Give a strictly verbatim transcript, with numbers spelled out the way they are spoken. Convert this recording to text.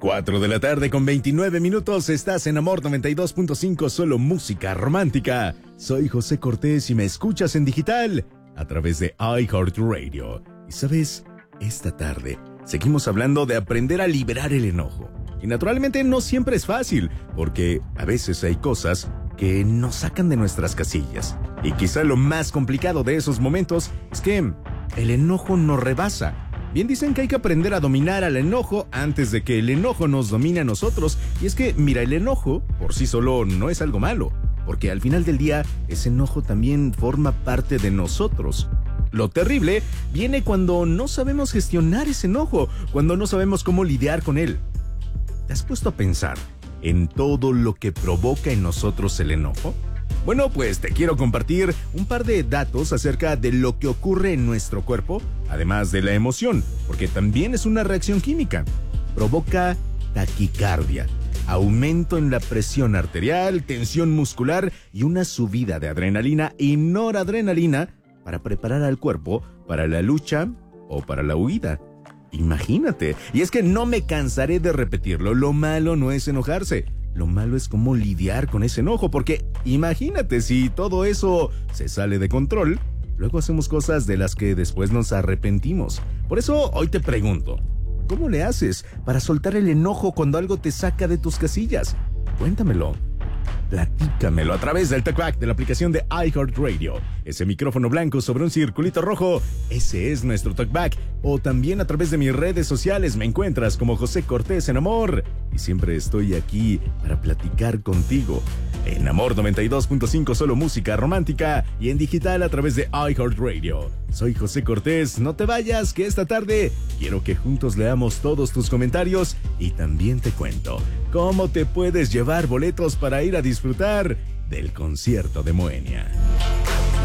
cuatro de la tarde con veintinueve minutos, estás en Amor noventa y dos punto cinco, solo música romántica. Soy José Cortés y me escuchas en digital a través de iHeartRadio. Y sabes, esta tarde seguimos hablando de aprender a liberar el enojo. Y naturalmente no siempre es fácil, porque a veces hay cosas que nos sacan de nuestras casillas. Y quizá lo más complicado de esos momentos es que el enojo nos rebasa. Bien dicen que hay que aprender a dominar al enojo antes de que el enojo nos domine a nosotros. Y es que, mira, el enojo por sí solo no es algo malo, porque al final del día ese enojo también forma parte de nosotros. Lo terrible viene cuando no sabemos gestionar ese enojo, cuando no sabemos cómo lidiar con él. ¿Te has puesto a pensar en todo lo que provoca en nosotros el enojo? Bueno, pues te quiero compartir un par de datos acerca de lo que ocurre en nuestro cuerpo, además de la emoción, porque también es una reacción química. Provoca taquicardia, aumento en la presión arterial, tensión muscular y una subida de adrenalina y noradrenalina para preparar al cuerpo para la lucha o para la huida. Imagínate, y es que no me cansaré de repetirlo, lo malo no es enojarse, lo malo es cómo lidiar con ese enojo, porque imagínate si todo eso se sale de control, luego hacemos cosas de las que después nos arrepentimos. Por eso hoy te pregunto, ¿cómo le haces para soltar el enojo cuando algo te saca de tus casillas? Cuéntamelo. Platícamelo a través del TalkBack de la aplicación de iHeartRadio. Ese micrófono blanco sobre un circulito rojo, ese es nuestro TalkBack. O también a través de mis redes sociales me encuentras como José Cortés en Amor. Y siempre estoy aquí para platicar contigo. En Amor noventa y dos punto cinco, solo música romántica, y en digital a través de iHeartRadio. Soy José Cortés, no te vayas, que esta tarde quiero que juntos leamos todos tus comentarios y también te cuento cómo te puedes llevar boletos para ir a disfrutar del concierto de Moenia.